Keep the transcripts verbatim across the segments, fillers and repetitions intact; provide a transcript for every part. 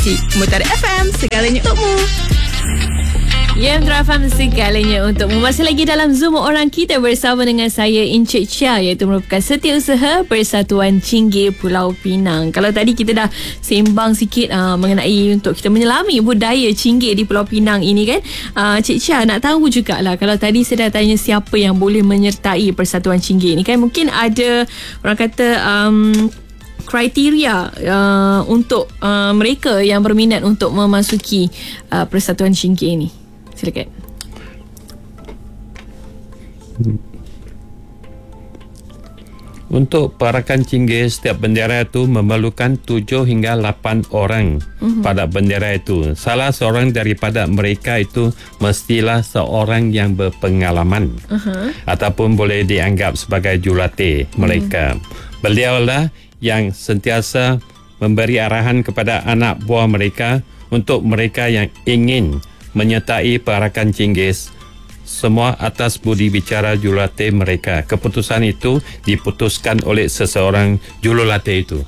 Frequensi Mutara F M, segalanya untukmu. Ya, Mutara F M, segalanya untukmu. Masih lagi dalam Zoom orang kita bersama dengan saya, Encik Chia, iaitu merupakan Setiausaha Persatuan Chingay Pulau Pinang. Kalau tadi kita dah sembang sikit uh, mengenai untuk kita menyelami budaya Chingay di Pulau Pinang ini kan, uh, Cik Chia nak tahu jugalah, kalau tadi saya dah tanya siapa yang boleh menyertai Persatuan Chingay ni kan, mungkin ada orang kata um, kriteria uh, untuk uh, mereka yang berminat untuk memasuki uh, Persatuan Chingay ni. Silakan. Untuk parakan Chingay, setiap bendera itu memerlukan tujuh hingga lapan orang uh-huh. pada bendera itu. Salah seorang daripada mereka itu mestilah seorang yang berpengalaman uh-huh. ataupun boleh dianggap sebagai jurulatih mereka. Uh-huh. Beliaulah yang sentiasa memberi arahan kepada anak buah mereka untuk mereka yang ingin menyertai parakan Chingay, semua atas budi bicara jurulatih mereka. Keputusan itu diputuskan oleh seseorang jurulatih itu.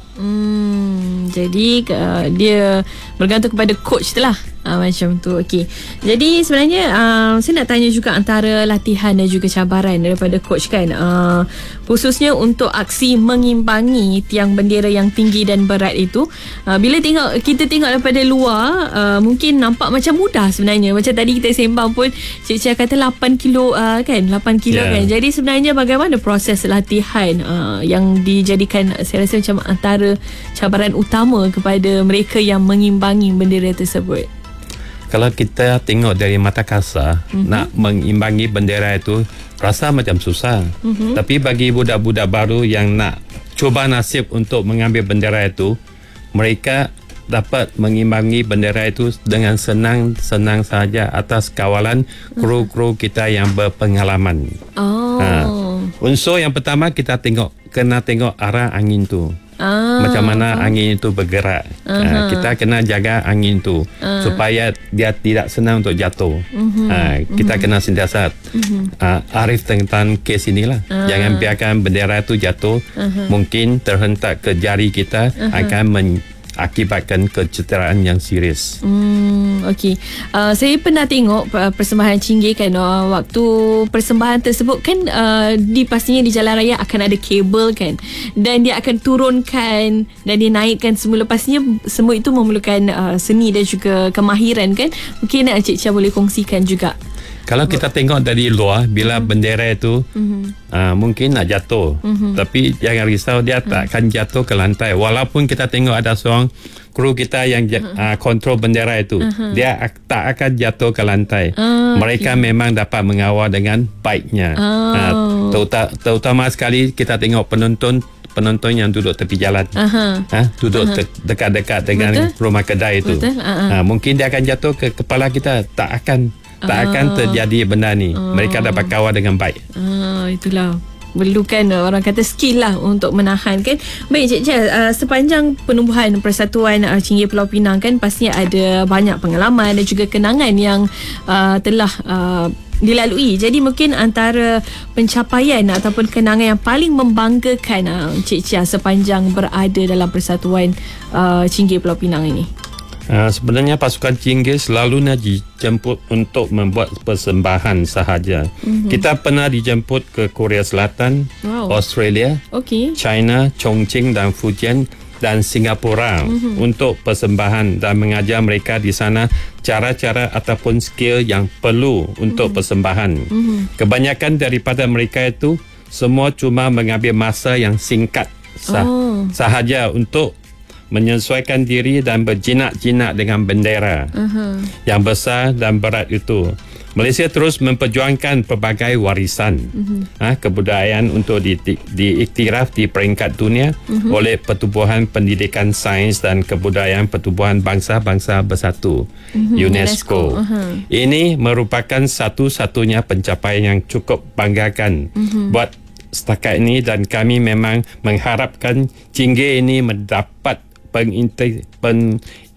Hmm, jadi uh, dia bergantung kepada coach tu lah. Uh, macam tu. Okey. Jadi sebenarnya uh, saya nak tanya juga antara latihan dan juga cabaran daripada coach kan, uh, khususnya untuk aksi mengimbangi tiang bendera yang tinggi dan berat itu. Uh, bila tengok kita tengok daripada luar, uh, mungkin nampak macam mudah sebenarnya. Macam tadi kita sembang pun Cik Chia kata lapan kilo uh, kan, lapan kilo yeah. kan. Jadi sebenarnya bagaimana proses latihan uh, yang dijadikan, saya rasa macam antara cabaran utama kepada mereka yang mengimbangi bendera tersebut? Kalau kita tengok dari mata kasar, uh-huh. nak mengimbangi bendera itu rasa macam susah. Uh-huh. Tapi bagi budak-budak baru yang nak cuba nasib untuk mengambil bendera itu, mereka dapat mengimbangi bendera itu dengan senang-senang saja atas kawalan kru-kru kita yang berpengalaman. Oh. Ha. Unsur yang pertama kita tengok, kena tengok arah angin tu. Ah, macam mana angin itu bergerak. uh-huh. uh, Kita kena jaga angin itu uh. supaya dia tidak senang untuk jatuh. uh-huh. uh, Kita uh-huh. kena sentiasa uh-huh. uh, arif tentang kes inilah. uh. Jangan biarkan bendera itu jatuh. uh-huh. Mungkin terhentak ke jari kita, uh-huh. akan mengakibatkan kecederaan yang serius. Hmm, okey. Uh, saya pernah tengok uh, persembahan Chingay kan, uh, waktu persembahan tersebut kan, uh, di pastinya di jalan raya akan ada kabel kan, dan dia akan turunkan dan dinaikkan semua. Lepasnya semua itu memerlukan uh, seni dan juga kemahiran kan. Mungkin uh, Cik Chia boleh kongsikan juga. Kalau kita tengok dari luar, bila uh-huh. bendera itu uh-huh. uh, mungkin nak jatuh, uh-huh. tapi jangan risau, dia uh-huh. tak akan jatuh ke lantai. Walaupun kita tengok ada seorang kru kita yang uh-huh. uh, kontrol bendera itu, uh-huh. dia tak akan jatuh ke lantai. uh, Mereka okay. memang dapat mengawal dengan baiknya. oh. uh, terutama, terutama sekali kita tengok penonton penonton yang duduk tepi jalan, uh-huh. ha, duduk uh-huh. te- dekat-dekat dengan Betul? rumah kedai itu. uh-huh. uh, Mungkin dia akan jatuh ke kepala kita. Tak akan Tak akan terjadi benda ni. Oh. Mereka dapat kawal dengan baik. Ah, itulah. Perlukan orang kata skill lah untuk menahan kan. Baik Cik Chia, uh, sepanjang penubuhan Persatuan uh, Chingay Pulau Pinang kan, pastinya ada banyak pengalaman dan juga kenangan yang uh, telah uh, dilalui. Jadi mungkin antara pencapaian ataupun kenangan yang paling membanggakan uh, Cik Chia sepanjang berada dalam Persatuan uh, Chingay Pulau Pinang ini. Uh, sebenarnya pasukan Chingay selalunya dijemput untuk membuat persembahan sahaja. Mm-hmm. Kita pernah dijemput ke Korea Selatan, wow. Australia, okay. China, Chongqing dan Fujian dan Singapura mm-hmm. untuk persembahan dan mengajar mereka di sana cara-cara ataupun skill yang perlu untuk mm-hmm. persembahan. Mm-hmm. Kebanyakan daripada mereka itu semua cuma mengambil masa yang singkat sah- oh. sahaja untuk menyesuaikan diri dan berjinak-jinak dengan bendera uh-huh. yang besar dan berat itu. Malaysia terus memperjuangkan pelbagai warisan uh-huh. ha, kebudayaan untuk di, di, diiktiraf di peringkat dunia uh-huh. oleh Pertubuhan Pendidikan Sains dan Kebudayaan Pertubuhan Bangsa-Bangsa Bersatu uh-huh. UNESCO. Uh-huh. Ini merupakan satu-satunya pencapaian yang cukup banggakan uh-huh. buat setakat ini, dan kami memang mengharapkan Chingay ini mendapat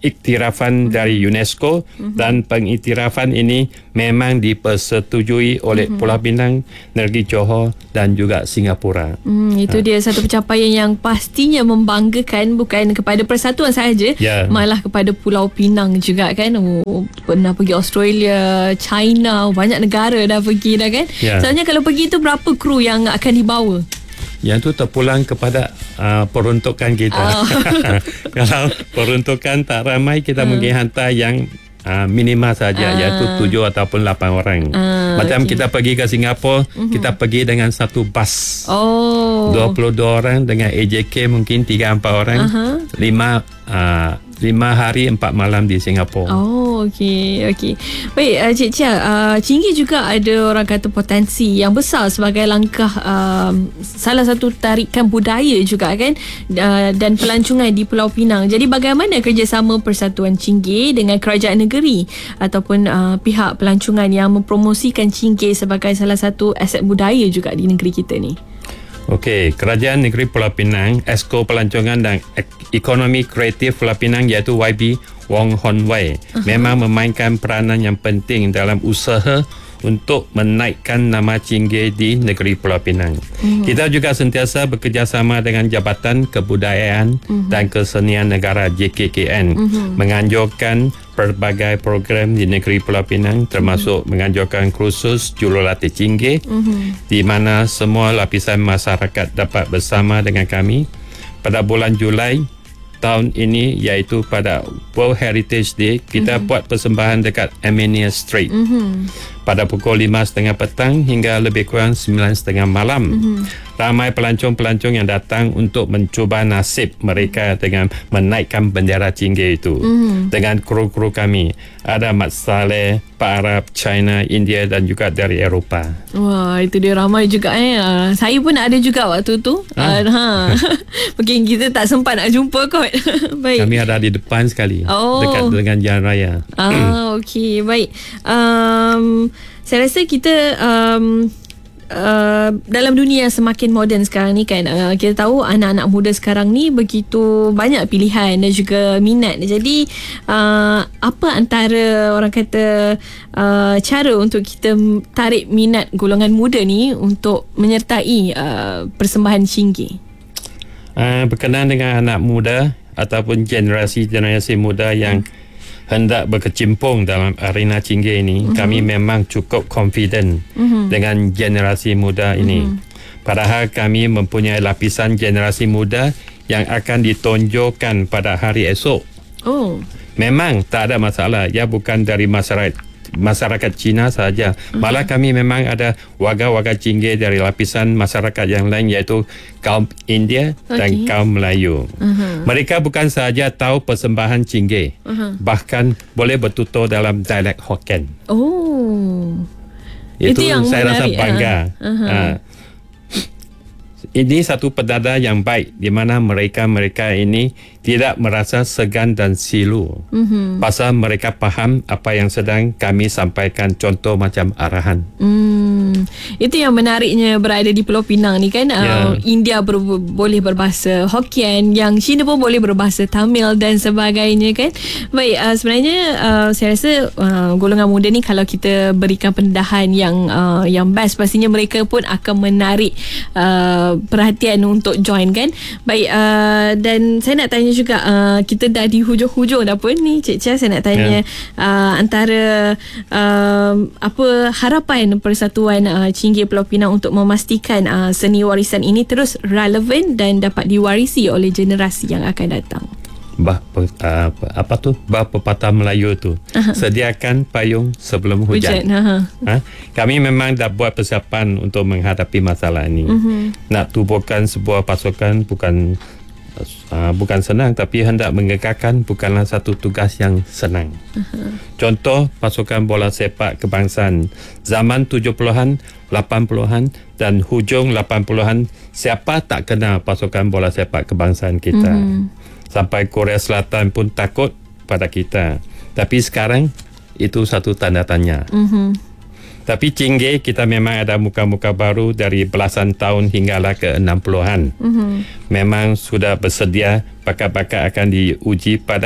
iktirafan dari UNESCO mm-hmm. dan pengiktirafan ini memang dipersetujui oleh mm-hmm. Pulau Pinang, Negeri Johor dan juga Singapura. Mm, itu ha. dia satu pencapaian yang pastinya membanggakan, bukan kepada persatuan sahaja, yeah. malah kepada Pulau Pinang juga kan. Oh, pernah pergi Australia, China, banyak negara dah pergi dah kan. Yeah. Sebenarnya kalau pergi tu berapa kru yang akan dibawa? Yang tu terpulang kepada uh, peruntukan kita. Oh. Kalau peruntukan tak ramai, kita uh. mungkin hantar yang uh, minima saja, uh. iaitu tujuh ataupun lapan orang. Uh, Macam okay. kita pergi ke Singapura, uh-huh. kita pergi dengan satu bas. Oh. dua puluh dua orang dengan A J K mungkin tiga empat orang. Uh-huh. lima uh, lima hari empat malam di Singapura. Oh, okey, okey. Baik, uh, Cik Chia, uh, Chingay juga ada orang kata potensi yang besar sebagai langkah uh, salah satu tarikan budaya juga kan, uh, dan pelancongan di Pulau Pinang. Jadi bagaimana kerjasama Persatuan Chingay dengan kerajaan negeri ataupun uh, pihak pelancongan yang mempromosikan Chingay sebagai salah satu aset budaya juga di negeri kita ni? Okey, Kerajaan Negeri Pulau Pinang, Esko Pelancongan dan Ekonomi Kreatif Pulau Pinang iaitu Y B Wong Hon Wai uh-huh. memang memainkan peranan yang penting dalam usaha untuk menaikkan nama Chingay di negeri Pulau Pinang. Uh-huh. Kita juga sentiasa bekerjasama dengan Jabatan Kebudayaan uh-huh. dan Kesenian Negara J K K N uh-huh. menganjurkan pelbagai program di negeri Pulau Pinang, termasuk uh-huh. menganjurkan kursus jurulatih Chingay uh-huh. di mana semua lapisan masyarakat dapat bersama dengan kami pada bulan Julai tahun ini, iaitu pada World Heritage Day. Kita uh-huh. buat persembahan dekat Armenia Street uh-huh. pada pukul lima tiga puluh petang hingga lebih kurang sembilan tiga puluh malam. Uh-huh. Ramai pelancong-pelancong yang datang untuk mencuba nasib mereka dengan menaikkan bendera Chingay itu. Uh-huh. Dengan kru-kru kami, ada Mat Saleh, Pak Arab, China, India dan juga dari Eropah. Wah, itu dia ramai juga eh. Uh, saya pun ada juga waktu tu. Ha. Uh, ha. Mungkin kita tak sempat nak jumpa kot. Baik. Kami ada di depan sekali, oh. dekat dengan Jalan Raya. Ah, okey, baik. Um, saya rasa kita um, Uh, dalam dunia semakin moden sekarang ni kan, uh, kita tahu anak-anak muda sekarang ni begitu banyak pilihan dan juga minat. Jadi uh, apa antara orang kata uh, cara untuk kita tarik minat golongan muda ni untuk menyertai uh, persembahan Chingay? Uh, berkenaan dengan anak muda ataupun generasi-generasi muda yang hmm. hendak berkecimpung dalam arena Chingay ini, uh-huh. kami memang cukup confident uh-huh. dengan generasi muda ini. Uh-huh. Padahal kami mempunyai lapisan generasi muda yang akan ditonjolkan pada hari esok. Oh. Memang tak ada masalah. Ya, bukan dari masyarakat masyarakat Cina sahaja. Uh-huh. Malah kami memang ada warga-warga Chingay dari lapisan masyarakat yang lain, iaitu kaum India okay. dan kaum Melayu. Uh-huh. Mereka bukan sahaja tahu persembahan Chingay, uh-huh. bahkan boleh bertutur dalam dialek Hokkien. Oh. Itu, Itu yang saya menarik, rasa bangga. Uh-huh. Uh, ini satu pedada yang baik di mana mereka-mereka ini tidak merasa segan dan silu. Mm-hmm. Pasal mereka faham apa yang sedang kami sampaikan, contoh macam arahan. Mm. Itu yang menariknya berada di Pulau Pinang ni kan. Yeah. Uh, India ber- boleh berbahasa Hokkien, yang Cina pun boleh berbahasa Tamil dan sebagainya kan. Baik, uh, sebenarnya uh, saya rasa uh, golongan muda ni kalau kita berikan pendedahan yang uh, yang best, pastinya mereka pun akan menarik uh, perhatian untuk join kan. Baik, uh, dan saya nak tanya juga, uh, kita dah di hujung-hujung dah pun ni Cik Chia, saya nak tanya yeah. uh, antara uh, apa harapan Persatuan uh, Chingay Pulau Pinang untuk memastikan uh, seni warisan ini terus relevan dan dapat diwarisi oleh generasi yang akan datang. Bah, uh, apa tu bah pepatah Melayu tu, aha. sediakan payung sebelum hujan, hujan ha? Kami memang dah buat persiapan untuk menghadapi masalah ini. Uh-huh. Nak tubuhkan sebuah pasukan bukan uh, bukan senang, tapi hendak mengekalkan bukanlah satu tugas yang senang. Uh-huh. Contoh pasukan bola sepak kebangsaan zaman tujuh puluhan, lapan puluhan dan hujung lapan puluhan, siapa tak kenal pasukan bola sepak kebangsaan kita? Uh-huh. Sampai Korea Selatan pun takut pada kita. Tapi sekarang itu satu tanda tanya. Mm-hmm. Tapi Chingay kita memang ada muka-muka baru dari belasan tahun hinggalah ke enam puluhan. Mm-hmm. Memang sudah bersedia, bakat-bakat akan diuji pada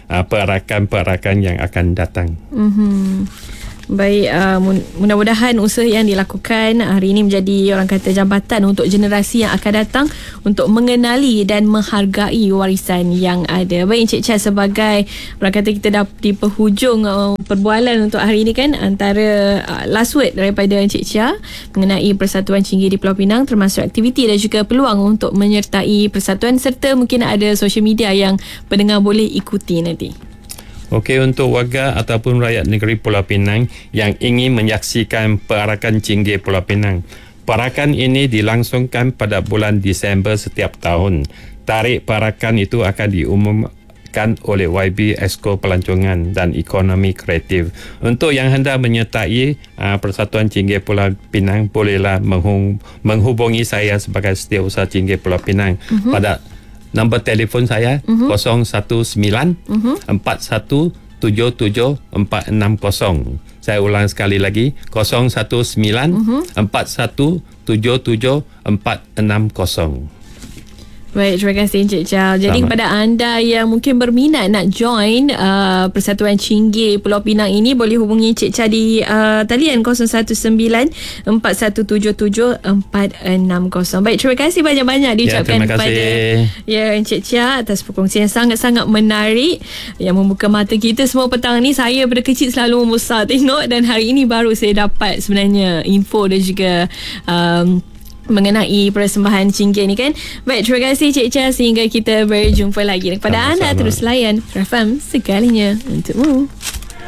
uh, perakan-perakan yang akan datang. Mm-hmm. Baik, uh, mudah-mudahan usaha yang dilakukan hari ini menjadi orang kata jambatan untuk generasi yang akan datang untuk mengenali dan menghargai warisan yang ada. Baik Encik Chia, sebagai orang kata kita dah di penghujung uh, perbualan untuk hari ini kan, antara uh, last word daripada Encik Chia mengenai Persatuan Chingay di Pulau Pinang, termasuk aktiviti dan juga peluang untuk menyertai persatuan, serta mungkin ada social media yang pendengar boleh ikuti nanti. Okey, untuk warga ataupun rakyat negeri Pulau Pinang yang ingin menyaksikan Perakan Chingay Pulau Pinang, perakan ini dilangsungkan pada bulan Disember setiap tahun. Tarikh perakan itu akan diumumkan oleh Y B Exco Pelancongan dan Ekonomi Kreatif. Untuk yang hendak menyertai uh, Persatuan Chingay Pulau Pinang, bolehlah menghung- menghubungi saya sebagai Setiausaha Chingay Pulau Pinang uh-huh. pada nombor telefon saya uh-huh. kosong satu sembilan empat satu tujuh tujuh empat enam kosong. Saya ulang sekali lagi, kosong satu sembilan empat satu tujuh tujuh empat enam kosong. Baik, terima kasih Encik Chia. Jadi Selamat. Kepada anda yang mungkin berminat nak join uh, Persatuan Chingay Pulau Pinang ini, boleh hubungi Encik Chia di uh, talian kosong satu sembilan empat satu tujuh tujuh empat enam kosong. Baik, terima kasih banyak-banyak diucapkan ya, kepada ya Encik Chia atas perkongsian yang sangat-sangat menarik yang membuka mata kita semua petang ni. Saya pada kecil selalu membesar tengok, dan hari ini baru saya dapat sebenarnya info dan juga um, mengenai persembahan Chingay ni kan. Baik, terima kasih Cik Chia, sehingga kita berjumpa lagi. Kepada Sama-sama. anda terus layan F M segalinya untukmu.